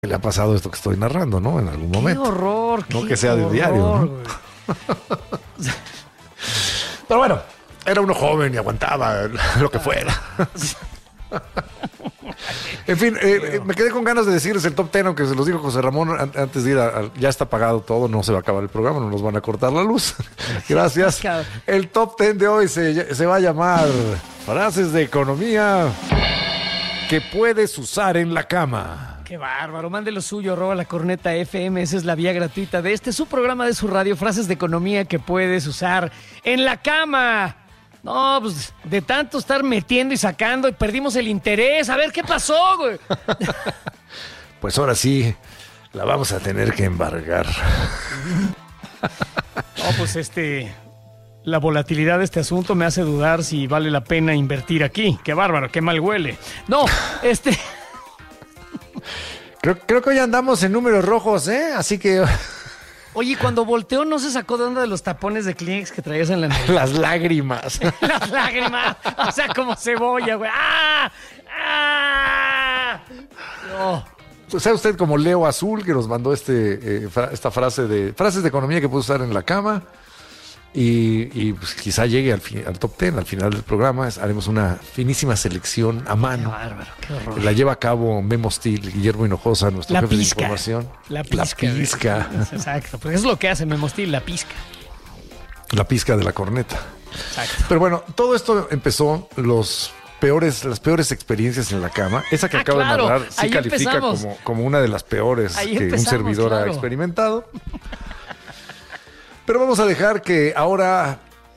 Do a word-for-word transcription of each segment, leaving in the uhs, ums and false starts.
le ha pasado esto que estoy narrando, ¿no? En algún momento. ¡Qué horror! No qué que sea de horror, diario, ¿no? Pero bueno, era uno joven y aguantaba lo que fuera. En fin, eh, me quedé con ganas de decirles el top ten, aunque se los dijo José Ramón an- antes de ir a, a- ya está pagado todo, no se va a acabar el programa, no nos van a cortar la luz. Gracias. El top ten de hoy se, se va a llamar Frases de Economía que puedes usar en la cama. ¡Qué bárbaro! Mande lo suyo, arroba la corneta F M. Esa es la vía gratuita de este, su programa de su radio. Frases de economía que puedes usar en la cama. No, pues de tanto estar metiendo y sacando, y perdimos el interés. A ver qué pasó, güey. Pues ahora sí, la vamos a tener que embargar. No, pues este... La volatilidad de este asunto me hace dudar si vale la pena invertir aquí. ¡Qué bárbaro! ¡Qué mal huele! No, este... Creo, creo que hoy andamos en números rojos, ¿eh? Así que... Oye, cuando volteó, ¿no se sacó de onda de los tapones de Kleenex que traías en la nariz? Las lágrimas. Las lágrimas. O sea, como cebolla, güey. ¡Ah! ¡Ah! No. Pues sea usted como Leo Azul, que nos mandó este, eh, fra- esta frase de... Frases de economía que puede usar en la cama. Y, y pues, quizá llegue al, fin, al top ten, al final del programa. Es- haremos una finísima selección a Qué mano. bárbaro, qué horror. La lleva a cabo Memo Steel, Guillermo Hinojosa, nuestro La jefe pizca. de información. La pizca. La pizca. Exacto. Pues es lo que hace Memo Steel, la pizca. La pizca de la corneta. Exacto. Pero bueno, todo esto empezó los peores, las peores experiencias en la cama. Esa que Ah, acabo claro, de narrar sí ahí califica empezamos. como, como una de las peores Ahí que un empezamos, servidor ha claro. experimentado. Pero vamos a dejar que ahora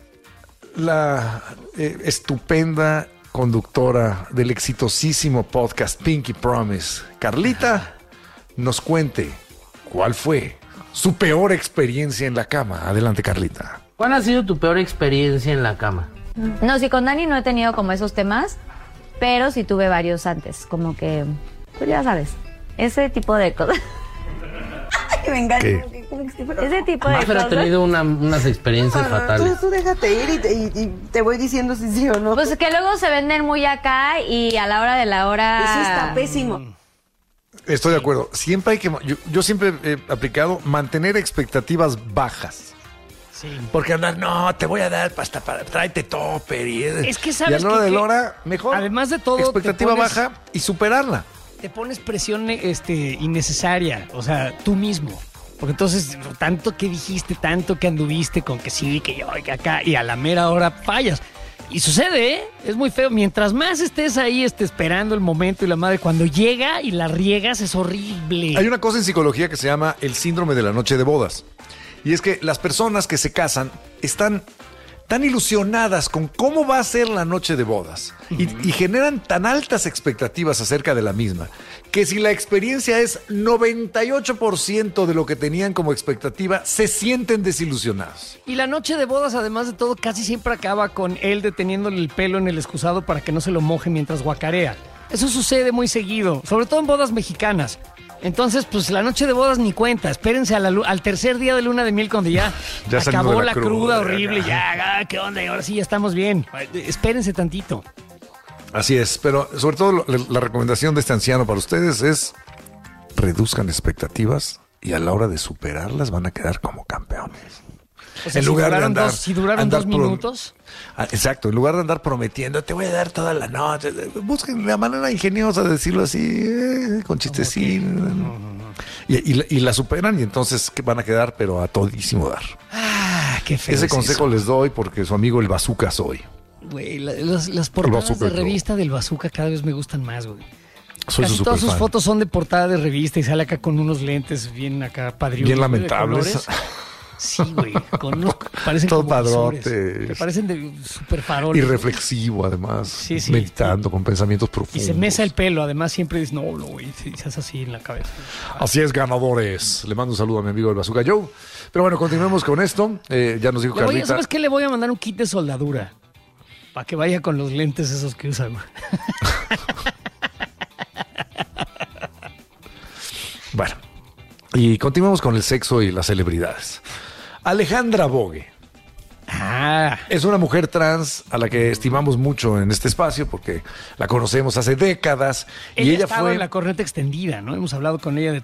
la eh, estupenda conductora del exitosísimo podcast Pinky Promise, Carlita, nos cuente cuál fue su peor experiencia en la cama. Adelante, Carlita. ¿Cuál ha sido tu peor experiencia en la cama? No, sí, con Dani no he tenido como esos temas, pero sí tuve varios antes, como que, pues ya sabes, ese tipo de cosas. Ay, me encanta. ¿Qué? Ese tipo de Maffer ha cosas. tenido una- unas experiencias No, no, fatales. Tú, tú déjate ir y te, y- y te voy diciendo si sí o no. Pues que luego se venden muy acá y a la hora de la hora... Eso está pésimo. Estoy de acuerdo. Siempre hay que. Yo, yo siempre he aplicado mantener expectativas bajas. Sí. Porque andar, no, te voy a dar hasta para. Tráete topper. Y, Es que y sabes a la hora que- de la que- hora, mejor. además de todo, te expectativa pones- baja y superarla. Te pones presión este, innecesaria, o sea, tú mismo. Porque entonces, tanto que dijiste, tanto que anduviste con que sí, que yo, que acá, y a la mera hora fallas. Y sucede, ¿eh? Es muy feo. Mientras más estés ahí este, esperando el momento y la madre, cuando llega y la riegas, es horrible. Hay una cosa en psicología que se llama el síndrome de la noche de bodas. Y es que las personas que se casan están tan ilusionadas con cómo va a ser la noche de bodas y, y generan tan altas expectativas acerca de la misma que si la experiencia es noventa y ocho por ciento de lo que tenían como expectativa, se sienten desilusionados. Y la noche de bodas, además de todo, casi siempre acaba con él deteniéndole el pelo en el excusado para que no se lo moje mientras guacarea. Eso sucede muy seguido, sobre todo en bodas mexicanas. Entonces, pues la noche de bodas ni cuenta. Espérense a la lu- al tercer día de luna de miel cuando ya, Ya salimos acabó de la la, cruda, cruda, horrible. ya. Ya, ah, ¿qué onda? Y ahora sí ya estamos bien. Espérense tantito. Así es, pero sobre todo lo- la recomendación de este anciano para ustedes es reduzcan expectativas y a la hora de superarlas van a quedar como campeones. O sea, En si lugar de duraron andar- dos, si duraron andar dos pro- minutos. Ah, exacto, en lugar de andar prometiendo, te voy a dar toda la noche, busquen la manera ingeniosa de decirlo así, eh, con chistecín. Y, y la- y la superan y entonces que van a quedar, pero a todísimo dar. Ah, qué feo. Ese es consejo eso. les doy porque su amigo el bazooka soy. Güey, la- las, las portadas Bazooka de Joe. revista del Bazooka cada vez me gustan más, güey. Soy Casi su todas sus superfan. fotos son de portada de revista y sale acá con unos lentes bien acá padriudos. Bien güey, de lamentables. colores. Sí, güey, con unos parecen Todo como padrotes. visores, que parecen de super faroles. Y reflexivo además, Sí, sí. meditando con pensamientos Y profundos. se mesa el pelo, además siempre dices, no, no, güey, se hace así en la cabeza. Así es, ganadores. Le mando un saludo a mi amigo el bazooka Joe. Pero bueno, continuemos con esto. Eh, ya nos dijo Le voy a- Carlita. ¿Sabes qué? Le voy a mandar un kit de soldadura para que vaya con los lentes esos que usan. güey. Bueno, y continuamos con el sexo y las celebridades. Alejandra Bogue. Ah, Ah, Es una mujer trans a la que estimamos mucho en este espacio porque la conocemos hace décadas. ella y ella estaba fue... en la corriente extendida, ¿no? Hemos hablado con ella de